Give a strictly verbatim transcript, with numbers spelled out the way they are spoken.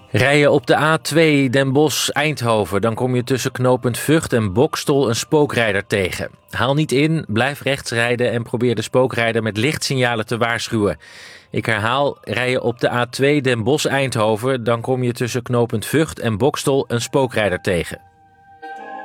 Rij je op de A twee Den Bosch-Eindhoven, dan kom je tussen knooppunt Vught en Boxtel een spookrijder tegen. Haal niet in, blijf rechts rijden en probeer de spookrijder met lichtsignalen te waarschuwen. Ik herhaal, rij je op de A twee Den Bosch-Eindhoven, dan kom je tussen knooppunt Vught en Boxtel een spookrijder tegen.